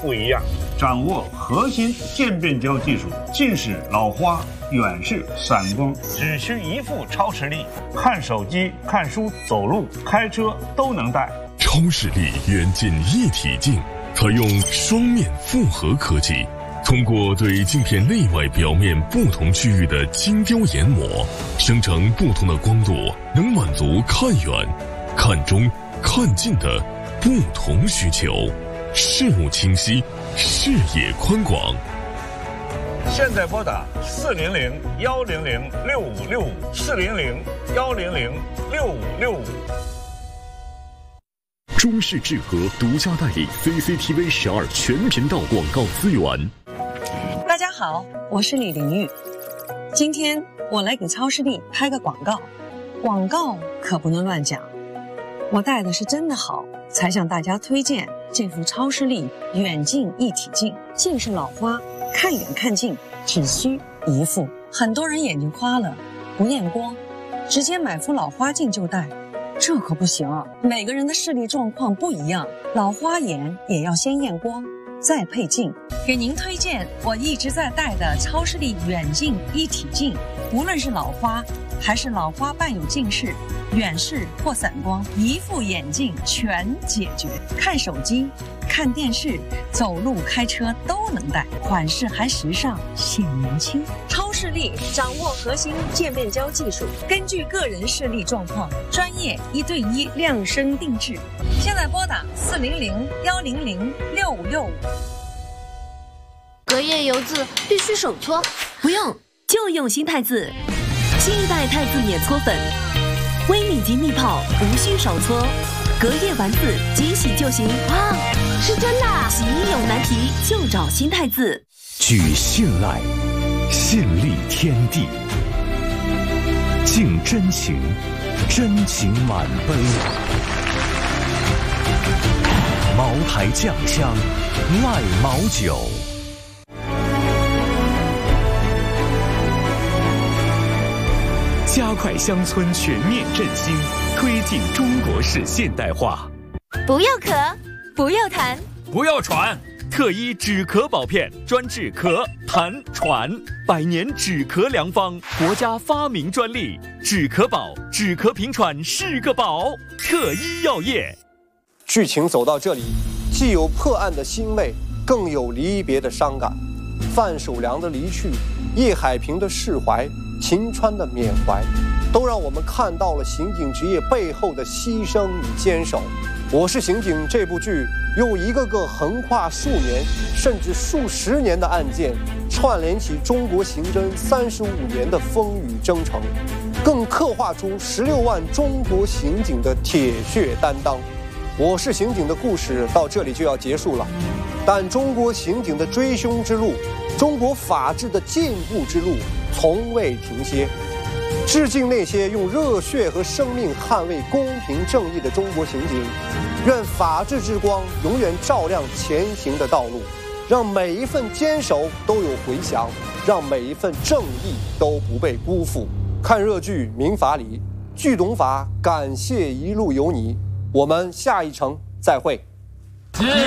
不一样。掌握核心渐变焦技术，近视、老花、远视、散光，只需一副超视力，看手机、看书、走路、开车都能戴。 超视力远近一体镜，采用双面复合科技，通过对镜片内外表面不同区域的精雕研磨，生成不同的光度，能满足看远、看中、看近的不同需求，视物清晰，视野宽广。 现在拨打400-100-6565，400-100-6565。 中视智和独家代理 CCTV 12全频道广告资源。 大家好，我是李玲玉。今天我来给超视力拍个广告，广告可不能乱讲。我戴的是真的好，才向大家推荐这副超视力远近一体镜。近视老花，看远看近只需一副。很多人眼睛花了，不验光，直接买副老花镜就戴。这可不行啊！每个人的视力状况不一样，老花眼也要先验光，再配镜。给您推荐我一直在戴的超视力远近一体镜，无论是老花还是老花伴有近视、远视或散光，一副眼镜全解决。看手机、看电视、走路、开车都能戴，款式还时尚，显年轻。超视力掌握核心渐变焦技术，根据个人视力状况，专业1对1量身定制。现在拨打400-100-6565。 隔夜油渍必须手搓， 不用，就用新汰渍。新一代汰渍碾搓粉，微米级密泡，无需手搓，隔夜完渍即洗就行。 哇，是真的！ 洗衣有难题就找新汰渍。 举信赖，信立天地，敬真情，真情满杯。茅台酱香，赖茅酒。加快乡村全面振兴，推进中国式现代化。 不要咳，不要痰， 不要喘。特一止咳宝片，专治咳、痰、喘，100年止咳良方，国家发明专利。止咳宝，止咳平喘是个宝。特一药业。 剧情走到这里，既有破案的欣慰，更有离别的伤感。范守良的离去，叶海平的释怀，秦川的缅怀，都让我们看到了刑警职业背后的牺牲与坚守。我是刑警这部剧用一个个横跨数年甚至数十年的案件，串联起中国刑侦35年的风雨征程，更刻画出16万中国刑警的铁血担当。我是刑警的故事到这里就要结束了，但中国刑警的追凶之路，中国法治的进步之路从未停歇。致敬那些用热血和生命捍卫公平正义的中国刑警，愿法治之光永远照亮前行的道路，让每一份坚守都有回响，让每一份正义都不被辜负。看热剧《民法理》，剧懂法，感谢一路有你，我们下一程再会。